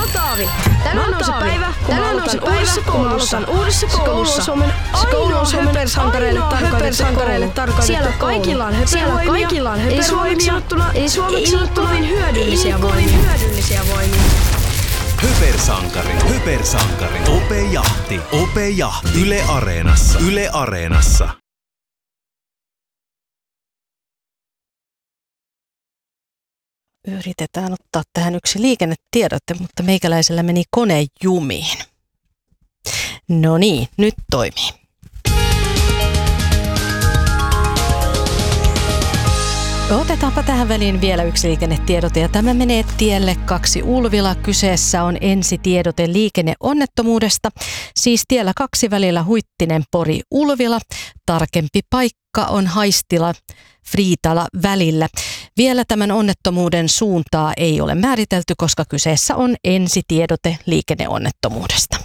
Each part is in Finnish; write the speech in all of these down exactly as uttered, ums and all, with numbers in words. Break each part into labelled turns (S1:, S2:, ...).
S1: oon Taavi. Tänään on se päivä, kun mä aloitan uudessa koulussa. Uudessa koulussa. Suomen ainoa höpersankareille tarkoitettu. Siellä kaikilla on höpervoimia. Kaikilla on höpervoimia. Ei suomeksi sanottuna hyödyllisiä voimia. Hyödyllisiä voimia.
S2: Höpersankari, höpersankari, Ope-jahti, Ope-jahti, Yle Areenassa, Yle Areenassa.
S3: Yritetään ottaa tähän yksi liikennetiedote, mutta meikäläisellä meni kone jumiin. No niin, nyt toimii. Otetaanpa tähän väliin vielä yksi liikennetiedote ja tämä menee tielle kaksi Ulvila. Kyseessä on ensitiedote liikenneonnettomuudesta. Siis tiellä kaksi välillä Huittinen Pori Ulvila. Tarkempi paikka on Haistila Friitala välillä. Vielä tämän onnettomuuden suuntaa ei ole määritelty, koska kyseessä on ensitiedote liikenneonnettomuudesta.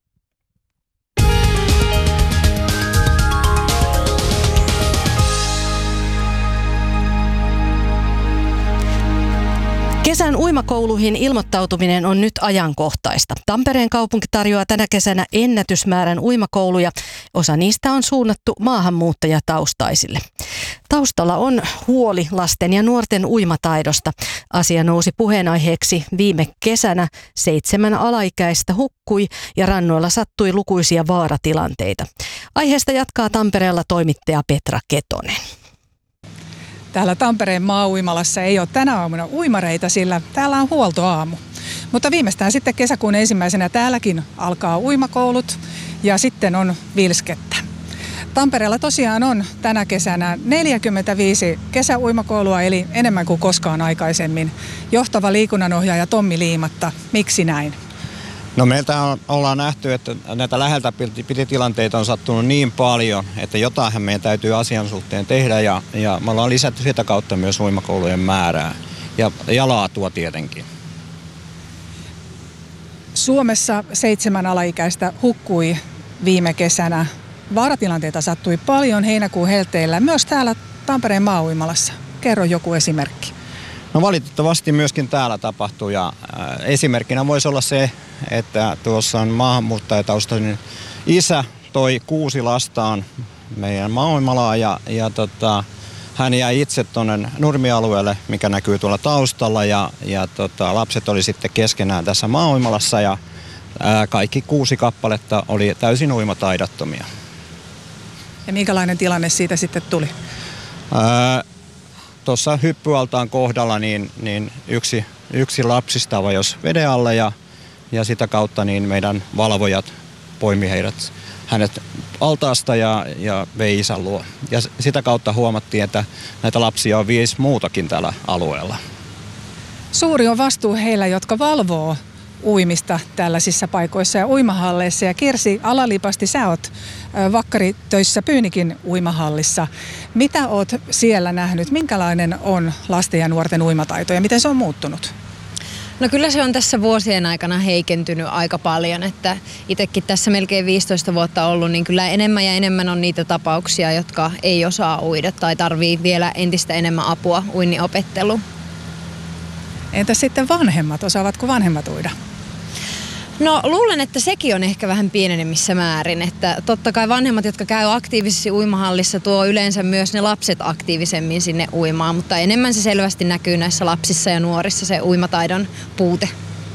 S3: Kesän uimakouluihin ilmoittautuminen on nyt ajankohtaista. Tampereen kaupunki tarjoaa tänä kesänä ennätysmäärän uimakouluja. Osa niistä on suunnattu maahanmuuttajataustaisille. Taustalla on huoli lasten ja nuorten uimataidosta. Asia nousi puheenaiheeksi viime kesänä. Seitsemän alaikäistä hukkui ja rannoilla sattui lukuisia vaaratilanteita. Aiheesta jatkaa Tampereella toimittaja Petra Ketonen.
S4: Täällä Tampereen maa-uimalassa ei ole tänä aamuna uimareita, sillä täällä on huoltoaamu. Mutta viimeistään sitten kesäkuun ensimmäisenä täälläkin alkaa uimakoulut ja sitten on vilskettä. Tampereella tosiaan on tänä kesänä neljäkymmentäviisi kesäuimakoulua, eli enemmän kuin koskaan aikaisemmin. Johtava liikunnanohjaaja Tommi Liimatta, miksi näin?
S5: No meiltä on, ollaan nähty, että näitä läheltä pititilanteita on sattunut niin paljon, että jotain meidän täytyy asian suhteen tehdä ja, ja me ollaan lisätty sitä kautta myös uimakoulujen määrää ja, ja laatua tietenkin.
S4: Suomessa seitsemän alaikäistä hukkui viime kesänä. Vaaratilanteita sattui paljon heinäkuun helteillä, myös täällä Tampereen maa-uimalassa. Kerro joku esimerkki.
S5: No valitettavasti myöskin täällä tapahtuu ja äh, esimerkkinä voisi olla se, että tuossa on maahanmuuttajataustainen isä toi kuusi lastaan meidän maa-uimalaan ja, ja tota, hän jäi itse tuonne nurmialueelle, mikä näkyy tuolla taustalla ja, ja tota, lapset oli sitten keskenään tässä maa-uimalassa ja ää, kaikki kuusi kappaletta oli täysin uimataidattomia.
S4: Ja minkälainen tilanne siitä sitten tuli?
S5: Ää, Tuossa hyppyaltaan kohdalla niin, niin yksi, yksi lapsista vajosi veden alle ja, ja sitä kautta niin meidän valvojat poimi heidät hänet altaasta ja, ja vei isän luo. Ja sitä kautta huomattiin, että näitä lapsia on viisi muutakin tällä alueella.
S4: Suuri on vastuu heillä, jotka valvoo uimista tällaisissa paikoissa ja uimahalleissa. Ja Kirsi Alalipasti, sä oot vakkaritöissä Pyynikin uimahallissa. Mitä oot siellä nähnyt? Minkälainen on lasten ja nuorten uimataito ja miten se on muuttunut?
S6: No kyllä se on tässä vuosien aikana heikentynyt aika paljon, että itsekin tässä melkein viisitoista vuotta ollut, niin kyllä enemmän ja enemmän on niitä tapauksia, jotka ei osaa uida tai tarvii vielä entistä enemmän apua uinnin opetteluun.
S4: Entä sitten vanhemmat? Osaavatko vanhemmat uida?
S6: No luulen, että sekin on ehkä vähän pienenemmissä määrin, että totta kai vanhemmat, jotka käy aktiivisesti uimahallissa, tuo yleensä myös ne lapset aktiivisemmin sinne uimaan, mutta enemmän se selvästi näkyy näissä lapsissa ja nuorissa se uimataidon puute.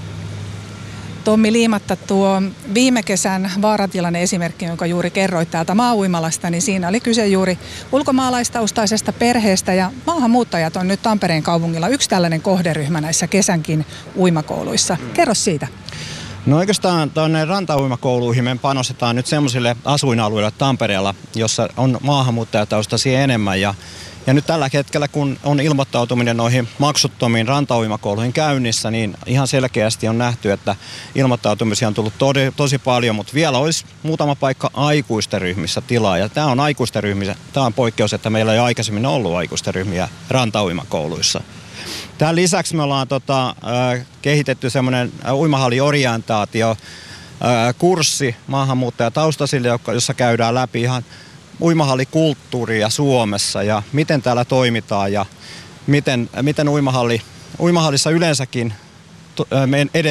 S4: Tommi Liimatta, tuo viime kesän vaaratilanne esimerkki, jonka juuri kerroit täältä maa-uimalasta, niin siinä oli kyse juuri ulkomaalaistaustaisesta perheestä ja maahanmuuttajat on nyt Tampereen kaupungilla yksi tällainen kohderyhmä näissä kesänkin uimakouluissa. Kerro siitä.
S5: No oikeastaan tuonne rantauimakouluihin me panostetaan nyt semmoisille asuinalueille Tampereella, jossa on maahanmuuttajataustaisia enemmän. Ja, ja nyt tällä hetkellä, kun on ilmoittautuminen noihin maksuttomiin rantauimakouluihin käynnissä, niin ihan selkeästi on nähty, että ilmoittautumisia on tullut to- tosi paljon, mutta vielä olisi muutama paikka aikuisten ryhmissä tilaa. Ja tämä on aikuisten ryhmissä, tämä on poikkeus, että meillä ei aikaisemmin ollut aikuisten ryhmiä rantauimakouluissa. Tämän lisäksi me ollaan tota, äh, kehitetty semmoinen äh, uimahalliorientaatio äh, kurssi maahanmuuttajataustaisille, jossa käydään läpi ihan uimahallikulttuuria Suomessa ja miten täällä toimitaan ja miten, miten uimahalli, uimahallissa yleensäkin to, äh,